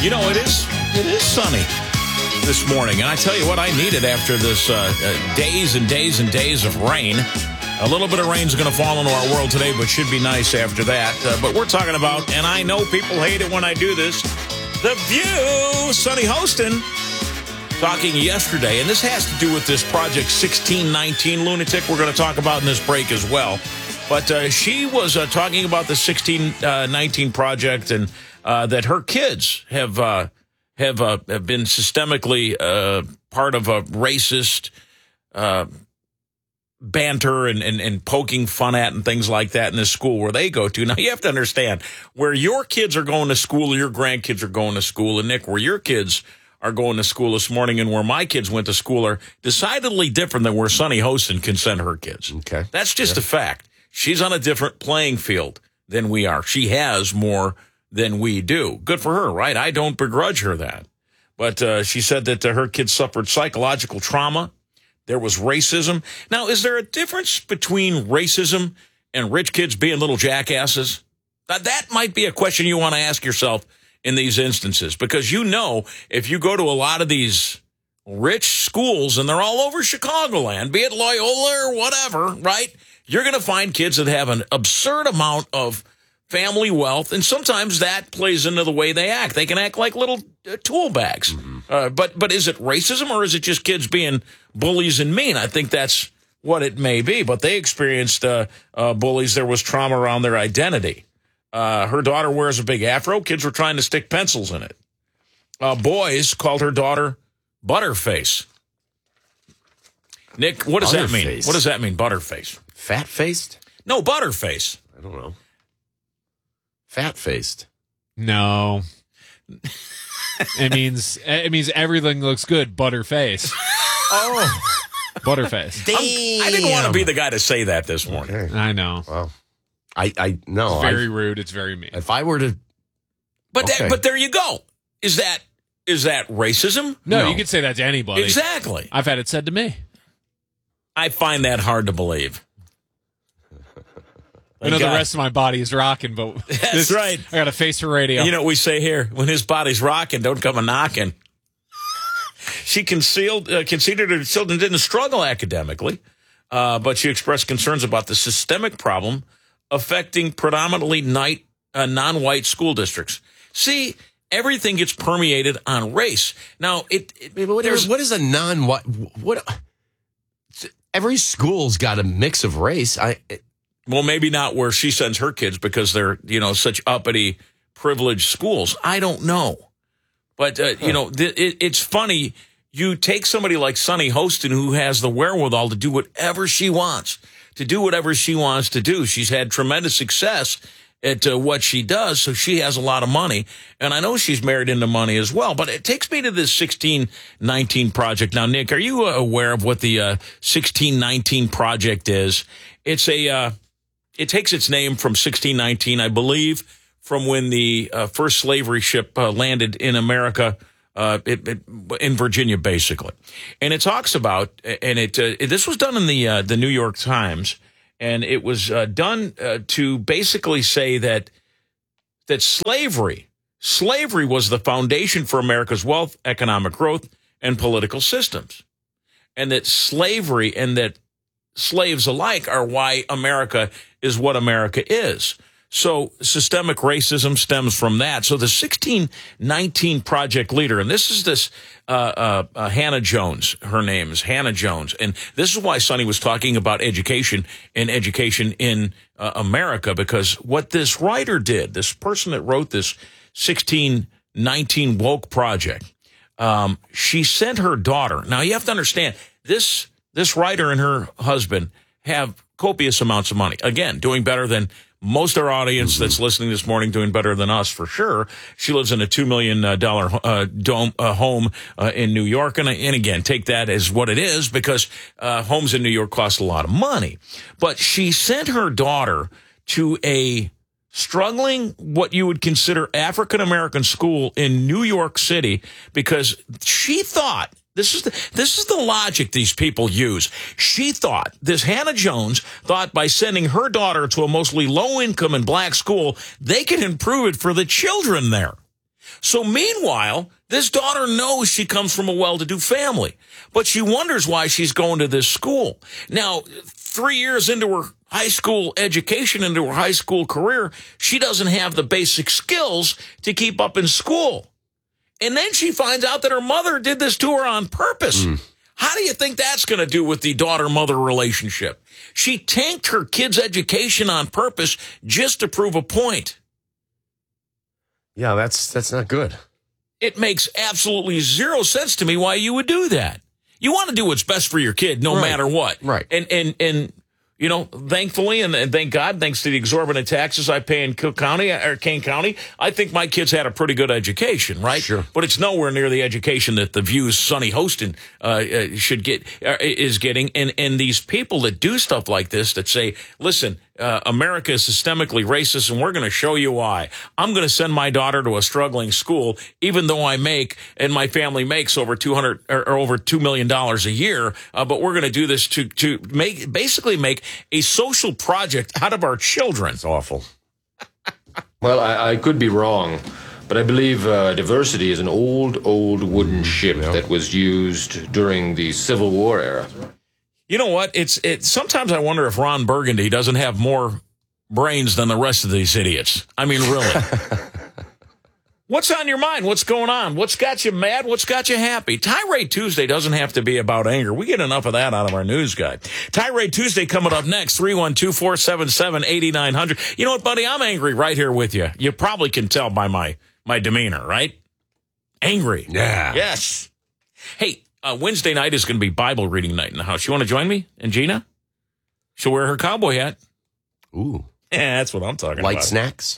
You know, it is sunny this morning. And I tell you what, I needed after this days and days and days of rain. A little bit of rain's going to fall into our world today, but should be nice after that. But we're talking about, and I know people hate it when I do this, The View. Sunny Hostin talking yesterday, and this has to do with this Project 1619 lunatic we're going to talk about in this break as well. But she was talking about the 1619 project and that her kids have been systemically part of a racist banter and poking fun at and things like that in this school where they go to. Now, you have to understand, where your kids are going to school, your grandkids are going to school, and Nick, where your kids are going to school this morning and where my kids went to school are decidedly different than where Sunny Hostin can send her kids. Okay. That's just a fact. She's on a different playing field than we are. She has more than we do. Good for her, right? I don't begrudge her that. But she said that her kids suffered psychological trauma. There was racism. Now, is there a difference between racism and rich kids being little jackasses? That might be a question you want to ask yourself in these instances, because you know if you go to a lot of these rich schools, and they're all over Chicagoland, be it Loyola or whatever, right? You're going to find kids that have an absurd amount of family wealth, and sometimes that plays into the way they act. They can act like little tool bags. Mm-hmm. But is it racism, or is it just kids being bullies and mean? I think that's what it may be. But they experienced bullies. There was trauma around their identity. Her daughter wears a big afro. Kids were trying to stick pencils in it. Boys called her daughter Butterface. Nick, what does that mean? What does that mean, Butterface? Fat-faced? No, Butterface. I don't know. Fat-faced. No. It means everything looks good, Butterface. Oh. Butterface. I didn't want to be the guy to say that this morning. Okay. I know. Wow. I know. It's very rude. It's very mean. If I were to... But there you go. Is that racism? No, you could say that to anybody. Exactly. I've had it said to me. I find that hard to believe. I know the rest of my body is rocking, but that's right. I got a face for radio. You know what we say here? When his body's rocking, don't come a knocking. She conceded her children didn't struggle academically, but she expressed concerns about the systemic problem affecting predominantly non-white school districts. See, everything gets permeated on race. Now, what is a non-white? Every school's got a mix of race. Well, maybe not where she sends her kids because they're, such uppity, privileged schools. I don't know. But, it's funny. You take somebody like Sunny Hostin, who has the wherewithal to do whatever she wants, to do. She's had tremendous success at what she does, so she has a lot of money. And I know she's married into money as well. But it takes me to this 1619 project. Now, Nick, are you aware of what the 1619 project is? It takes its name from 1619, I believe, from when the first slavery ship landed in America, in Virginia, basically. And it talks about, and this was done in the New York Times, and it was done to basically say that slavery was the foundation for America's wealth, economic growth, and political systems, and that slavery and that slaves alike are why America is what America is. So systemic racism stems from that. So the 1619 project leader, and this is Hannah Jones, her name is Hannah Jones. And this is why Sunny was talking about education and education in America, because what this writer did, this person that wrote this 1619 woke project, she sent her daughter. Now you have to understand, this writer and her husband have copious amounts of money. Again, doing better than most of our audience that's listening this morning, doing better than us for sure. She lives in a $2 million home in New York. And again, take that as what it is, because homes in New York cost a lot of money. But she sent her daughter to a struggling, what you would consider African-American school in New York City, because she thought, this is the logic these people use. She thought, this Hannah Jones thought, by sending her daughter to a mostly low-income and black school, they could improve it for the children there. So meanwhile, this daughter knows she comes from a well-to-do family, but she wonders why she's going to this school. Now, 3 years into her high school education, into her high school career, she doesn't have the basic skills to keep up in school. And then she finds out that her mother did this to her on purpose. How do you think that's going to do with the daughter-mother relationship? She tanked her kid's education on purpose just to prove a point. Yeah, that's not good. It makes absolutely zero sense to me why you would do that. You want to do what's best for your kid, no matter what. Right. And you know, thankfully, and thank God, thanks to the exorbitant taxes I pay in Kane County, I think my kids had a pretty good education, right? Sure. But it's nowhere near the education that the View's Sonny Hostin is getting. And these people that do stuff like this that say, listen, America is systemically racist, and we're going to show you why. I'm going to send my daughter to a struggling school, even though I make, and my family makes over $2 million a year. But we're going to do this to basically make a social project out of our children. It's awful. Well, I could be wrong, but I believe diversity is an old wooden ship that was used during the Civil War era. You know what? Sometimes I wonder if Ron Burgundy doesn't have more brains than the rest of these idiots. I mean, really. What's on your mind? What's going on? What's got you mad? What's got you happy? Tirade Tuesday doesn't have to be about anger. We get enough of that out of our news guy. Tirade Tuesday coming up next, 312-477-8900. You know what, buddy? I'm angry right here with you. You probably can tell by my demeanor, right? Angry. Yeah. Yes. Hey, Wednesday night is going to be Bible reading night in the house. You want to join me and Gina? She'll wear her cowboy hat. Ooh. Yeah, that's what I'm talking about. Light snacks?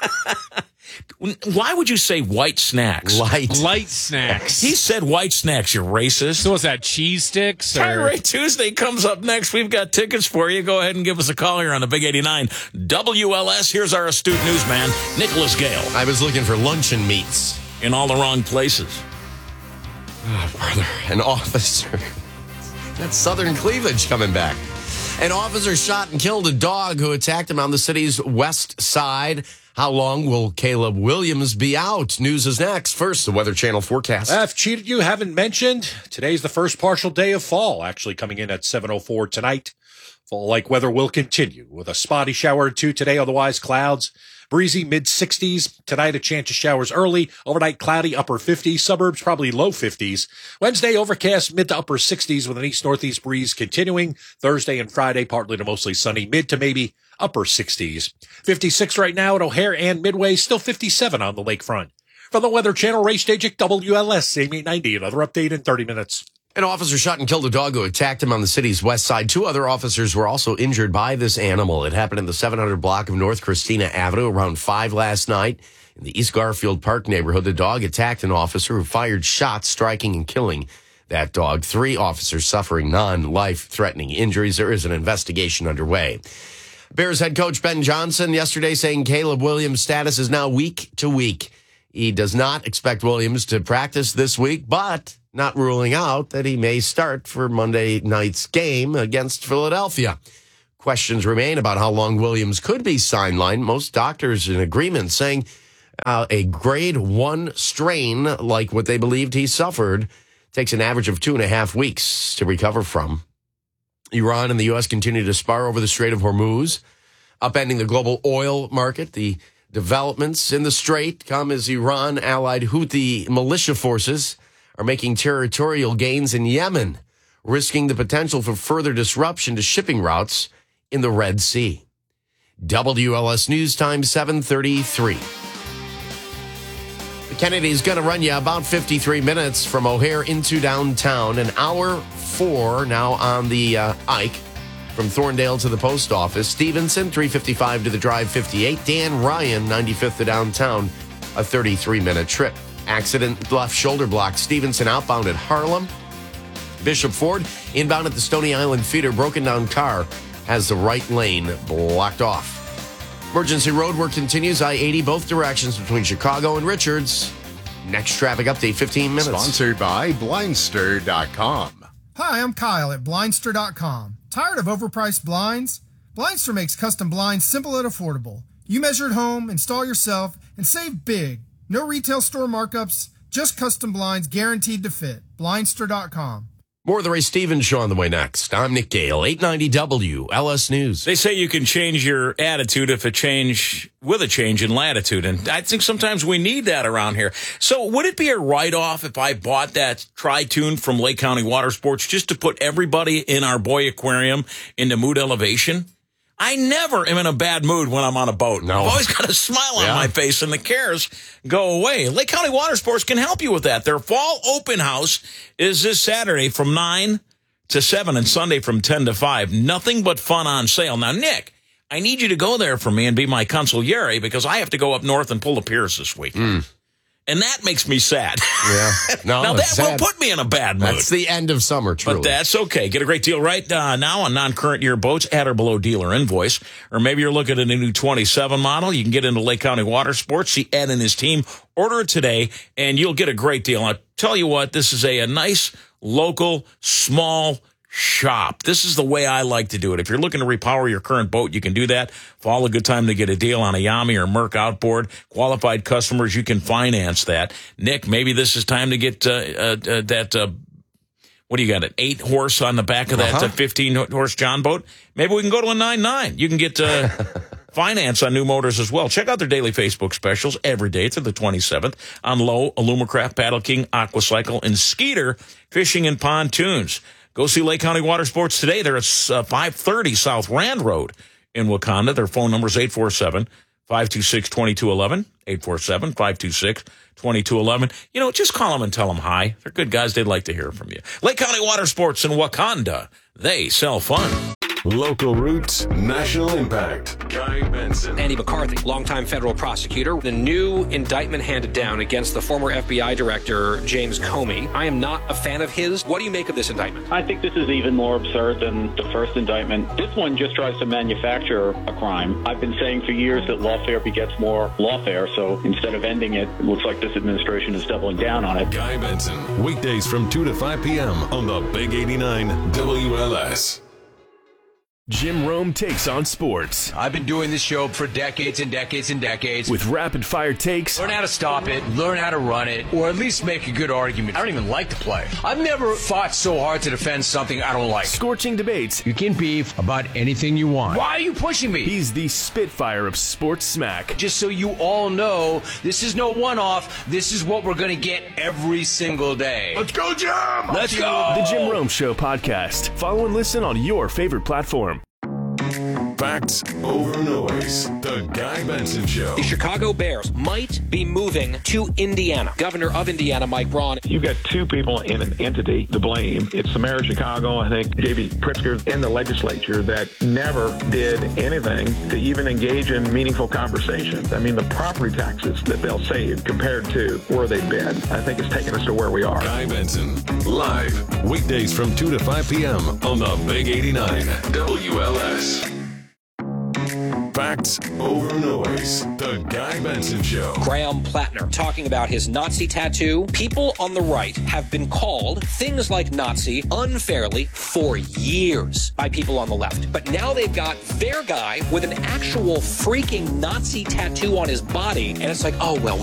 Why would you say white snacks? Light snacks. He said white snacks, you racist. So what's that, cheese sticks? Tirade Tuesday comes up next. We've got tickets for you. Go ahead and give us a call here on the Big 89 WLS. Here's our astute newsman, Nicholas Gale. I was looking for luncheon meats. In all the wrong places. Oh, brother. An officer. That's Southern cleavage coming back. An officer shot and killed a dog who attacked him on the city's west side. How long will Caleb Williams be out? News is next. First, the Weather Channel forecast. I've cheated you, haven't mentioned. Today's the first partial day of fall, actually coming in at 7:04 tonight. Fall-like weather will continue with a spotty shower or two today, otherwise clouds. Breezy mid-60s. Tonight, a chance of showers early. Overnight, cloudy, upper 50s. Suburbs, probably low 50s. Wednesday, overcast, mid to upper 60s with an east-northeast breeze continuing. Thursday and Friday, partly to mostly sunny, mid to maybe upper 60s. 56 right now at O'Hare and Midway, still 57 on the lakefront. From the Weather Channel, Ray Stajic, WLS, AM 890. Another update in 30 minutes. An officer shot and killed a dog who attacked him on the city's west side. Two other officers were also injured by this animal. It happened in the 700 block of North Christina Avenue around 5 last night. In the East Garfield Park neighborhood, the dog attacked an officer who fired shots, striking and killing that dog. 3 officers suffering non-life-threatening injuries. There is an investigation underway. Bears head coach Ben Johnson yesterday saying Caleb Williams' status is now week to week. He does not expect Williams to practice this week, but not ruling out that he may start for Monday night's game against Philadelphia. Questions remain about how long Williams could be sidelined. Most doctors in agreement saying a grade 1 strain, like what they believed he suffered, takes an average of 2.5 weeks to recover from. Iran and the U.S. continue to spar over the Strait of Hormuz, upending the global oil market. The developments in the strait come as Iran-allied Houthi militia forces are making territorial gains in Yemen, risking the potential for further disruption to shipping routes in the Red Sea. WLS News Time, 7:33. The Kennedy's going to run you about 53 minutes from O'Hare into downtown. An hour 4 now on the Ike from Thorndale to the post office. Stevenson, 355 to the Drive 58. Dan Ryan, 95th to downtown, a 33-minute trip. Accident left shoulder block. Stevenson outbound at Harlem. Bishop Ford inbound at the Stony Island feeder. Broken down car has the right lane blocked off. Emergency road work continues. I-80 both directions between Chicago and Richards. Next traffic update, 15 minutes. Sponsored by Blindster.com. Hi, I'm Kyle at Blindster.com. Tired of overpriced blinds? Blindster makes custom blinds simple and affordable. You measure at home, install yourself, and save big. No retail store markups, just custom blinds guaranteed to fit. Blindster.com. More of the Ray Stevens Show on the way next. I'm Nick Gale, 890 WLS News. They say you can change your attitude with a change in latitude, and I think sometimes we need that around here. So would it be a write-off if I bought that Tri-Tune from Lake County Water Sports just to put everybody in our boy aquarium into mood elevation? I never am in a bad mood when I'm on a boat. No. I've always got a smile on my face, and the cares go away. Lake County Water Sports can help you with that. Their fall open house is this Saturday from 9 to 7 and Sunday from 10 to 5. Nothing but fun on sale. Now, Nick, I need you to go there for me and be my consigliere because I have to go up north and pull the piers this week. And that makes me sad. Yeah. No, now, that will put me in a bad mood. That's the end of summer, truly. But that's okay. Get a great deal right now on non-current year boats at or below dealer invoice. Or maybe you're looking at a new 27 model. You can get into Lake County Water Sports, see Ed and his team. Order it today, and you'll get a great deal. I'll tell you what, this is a nice, local, small shop. This is the way I like to do it. If you're looking to repower your current boat, you can do that. Fall a good time to get a deal on a Yami or Merc outboard. Qualified customers, you can finance that. Nick, maybe this is time to get what do you got, an 8-horse on the back of that 15-horse John boat? Maybe we can go to a 9.9. You can get finance on new motors as well. Check out their daily Facebook specials every day through the 27th on Low, Alumacraft, Paddle King, Aquacycle, and Skeeter Fishing and Pontoons. Go see Lake County Water Sports today. They're at 530 South Rand Road in Wakanda. Their phone number is 847-526-2211, 847-526-2211. You know, just call them and tell them hi. They're good guys. They'd like to hear from you. Lake County Water Sports in Wakanda. They sell fun. Local roots, national impact. Guy Benson. Andy McCarthy, longtime federal prosecutor. The new indictment handed down against the former FBI director, James Comey. I am not a fan of his. What do you make of this indictment? I think this is even more absurd than the first indictment. This one just tries to manufacture a crime. I've been saying for years that lawfare begets more lawfare, so instead of ending it, it looks like this administration is doubling down on it. Guy Benson, weekdays from 2 to 5 p.m. on the Big 89 WLS. Jim Rome takes on sports. I've been doing this show for decades and decades and decades. With rapid-fire takes. Learn how to stop it, learn how to run it, or at least make a good argument. I don't even like to play. I've never fought so hard to defend something I don't like. Scorching debates. You can beef about anything you want. Why are you pushing me? He's the Spitfire of sports smack. Just so you all know, this is no one-off. This is what we're going to get every single day. Let's go, Jim! Let's go! The Jim Rome Show podcast. Follow and listen on your favorite platform. Facts over noise. The Guy Benson Show. The Chicago Bears might be moving to Indiana. Governor of Indiana, Mike Braun. You've got two people in an entity to blame. It's the mayor of Chicago, I think, J.B. Pritzker, and the legislature that never did anything to even engage in meaningful conversations. I mean, the property taxes that they'll save compared to where they've been, I think it's taken us to where we are. Guy Benson, live, weekdays from 2 to 5 p.m. on the Big 89 WLS. Facts over noise. The Guy Benson Show. Graham Plattner talking about his Nazi tattoo. People on the right have been called things like Nazi unfairly for years by people on the left. But now they've got their guy with an actual freaking Nazi tattoo on his body. And it's like, oh, well,